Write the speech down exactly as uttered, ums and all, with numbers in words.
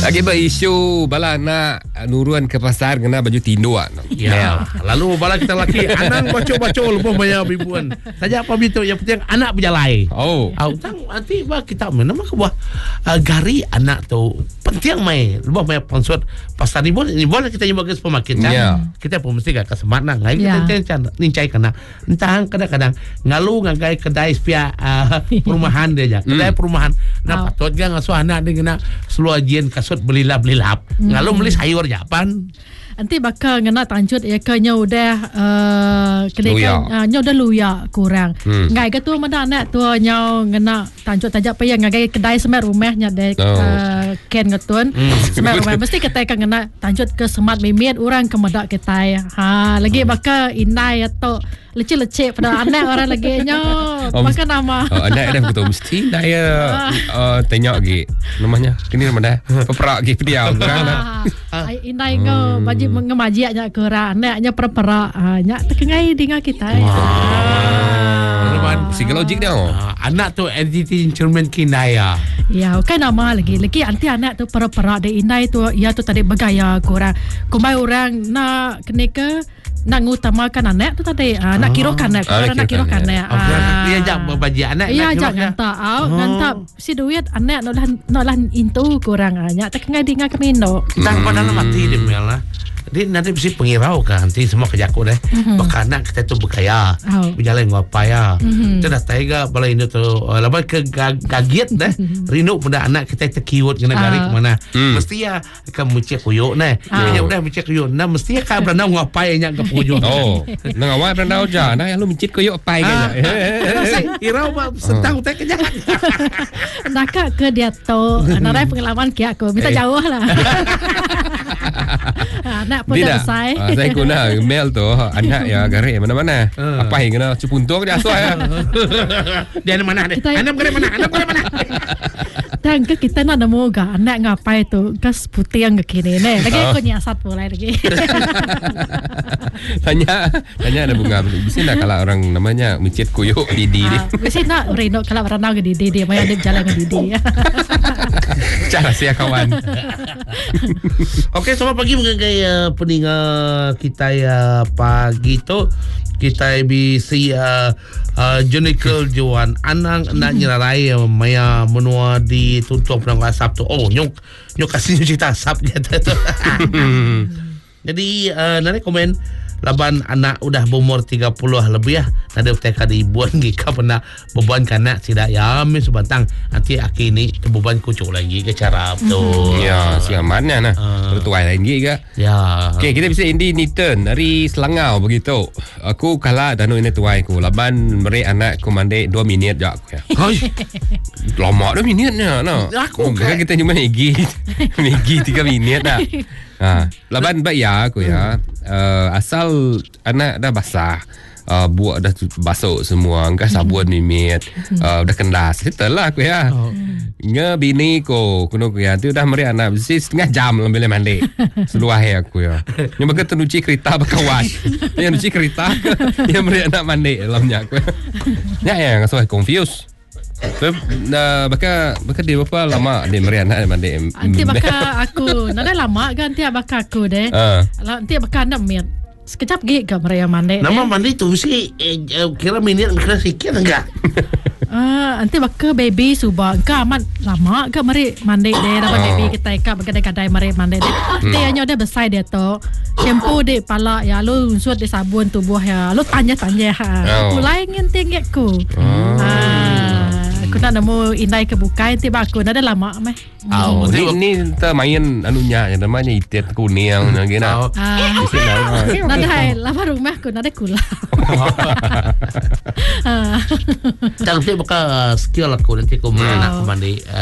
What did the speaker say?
Lagi berisu bala nak nuruan ke pasar kena baju tindu ah. Ya. Lalu bala kita laki anang baca-baca lebih banyak bibuan. Saja apa itu yang penting anak berjalai. Oh. Au tang nanti bah kita mana mah buah uh, gari anak tu penting mai. Lebih banyak sponsor pasar ni boleh ni boleh kita nyoba ke supermarket kan. Yeah. Kita pun mesti gak kesemat nang. Ngai Yeah. kita can nincai kena. Entah kadang-kadang ngalu ngagai kedai spia uh, perumahan dia aja. Kedai perumahan. Nah, patut ga ngasuh anak dengan seluar jen kasut belilap-belilap. Ngalu beli sayur japan. Nanti bakal ngena tanjut ya ke nya udah uh, kedekan uh, nya udah luya kurang. Hmm. Ngai ke tu mana anak tu nya ngena tanjut tajak payah ngagai kedai semer rumahnya dek oh. uh, ken ngetun. Hmm. Semer rumah mesti kita kan ngena tanjut ke semat mimit orang ke medak kita. Ha lagi bakal inai atau leceh-leceh pada anak orang lagi nya oh, bakal nama. Oh, anak dah betul mesti daya uh, tengok lagi namanya. Kini nama dah peperak lagi pediam kan. Inai ngo baju ngemaji nya kera anaknya perpera nya tekengai dengan kita. Wow. Single logik dia. Uh, anak tu entity instrument kinaya. Ya, kan nama lagi. Lagi anti anak tu perpera de inai tu ya tu tadi bergaya kurang. Kumai orang nak kena ke nak ngutamakan anak tu tadi uh, nak kirokan anak orang nak kirokan anak. Dia jak berbaju anak. Iya jak nganta au nganta si duit anak nak lah nak lah into kurang nya tekengai dengan kemino. Kita pada mati dia melah. Dia nanti mesti pengirau kan nanti semua kejaku deh. Mm-hmm. Baka anak kita tu berkaya. Oh. Berjalan ngapa ya. Mm-hmm. Kita dah tega bala ini tu lepas ke kaget deh. Rindu pada anak kita terkiwut kena gari ke mana. Mm. Mesti ya akan mencek kuyuk nah. Dia udah mencek kuyuk nah mesti ya ka berandau ngapai nya ke kuyuk. Oh. Nang awak berandau ja nah lu mencet kuyuk pai kan. Irau ba setang teh kerja. Nak ke dia tu narai pengalaman ki aku minta jauh lah. Anak pun dah selesai. Uh, saya guna email tu anak ya garik mana-mana. Uh. Apa yang kena cepuntung dia asuh ya. Dia mana dia? Anak garik mana? Anak garik mana? Dan ke kita nak nemu ga anak ngapai tu kas putih yang ke kiri ni. Lagi aku nyiasat pula lagi. Tanya tanya ada bunga bisa nak kalau orang namanya mencet kuyuk Didi ni. Bisa nak reno kalau berenang ke Didi dia maya dia jalan ke Didi. Cara sia kawan. Okey, selamat pagi mengenai uh, peningat kita ya pagi tu kita bisi uh, uh, Junikel Joan anang nak nyerarai maya menua di tuntung penanggung asap tu. Oh, nyok nyok kasih cerita asap gitu tu. Jadi uh, nanti komen laban anak udah berumur tiga puluh lebih ya. Nada berteka di ibuan gika pernah beban kanak tidak ya amin sebantang nanti aki ni beban kucuk lagi ke cara betul. Ya, siamannya nah. Uh, Bertuai lagi ke? Ya. Okey, kita bisa Indi Newton dari Selangau begitu. Aku kalah danu ini tuai ku. Laban meri anak ku mandek dua minit jak aku ya. Hai. Lama dah minitnya nah. Aku oh, kan kita cuma Megi. Megi tiga minit dah. Ha, laban baik ya aku ya. Uh, asal anak dah basah. Uh, buat dah basuh semua, angkat sabun mimit, uh, dah kendas. Itulah aku ya. Oh. Nge bini ko, kuno ku ya. Tu dah meri anak mesti setengah jam lambil mandi. Seluar hai aku ya. Yang baka tenuci kereta berkawan. Yang nuci kereta, yang meri anak mandi dalamnya aku. Ya yang so confused. Nah, baka baka dia berapa lama dia meri anak mandi. Nanti baka aku, nada lama kan nanti baka aku deh. Uh. Nanti baka anak minit. Sekejap gig ke mereka mandi. Nama mandi tu mesti eh, kira minit kira sikit enggak? Ah, nanti baka baby subah ke amat lama ke mari mandi deh dapat baby kita ka berkedai-kedai mari mandi deh. Dia hanya udah besar dia tu. Shampoo deh pala ya lu unsur deh sabun tubuh ya. Lu tanya-tanya ha. Aku lain ngenting aku. Ah. Aku nak nemu inai ke bukai tiba aku nak ada lama meh. Oh, ni ni kita main anunya yang namanya itet kuning lagi nak. Ah, nak ada lama rumah aku nak ada kula. Jangan saya buka skill aku nanti aku mana nak mandi.